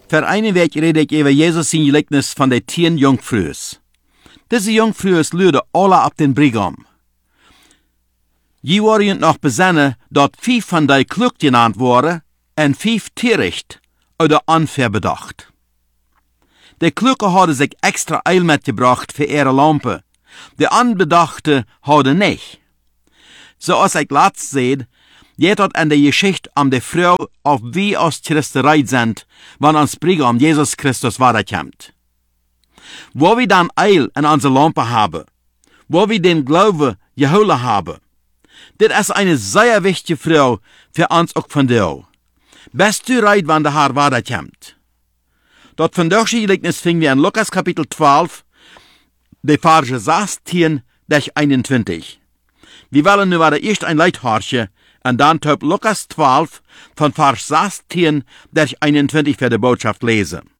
Für eine Weg rede ich über Jesus sein Gleichnis von den 10 Jungfrüs. Diese Jungfrüs luden alle ab den Brigam. Je waren noch besennen, dat 5 von die klug genannt waren en 5 töricht oder unverbedacht. Die Kluge hadden sich extra Eil mitgebracht für ihre Lampe. Die Unbedachte hadden nicht. So als ich letzt seht, geht het an der Geschichte um die Frau, auf wie aus Christerei sind, wann ans Brigam Jesus Christus wiederkommt. Wo wir dann Eil in unsere Lampe haben, wo wir den Glauben geholt haben, das ist eine sehr wichtige Frau für uns auch von dir. Bist du reit, wann der Herr wiederkommt? Dort von der Gleichnis finden wir in Lukas Kapitel 12, die Verse 16 bis 21. Wir wollen nu wieder erst ein Leithorchen und dann Lukas 12 von Vers 16 bis 21 für die Botschaft lesen.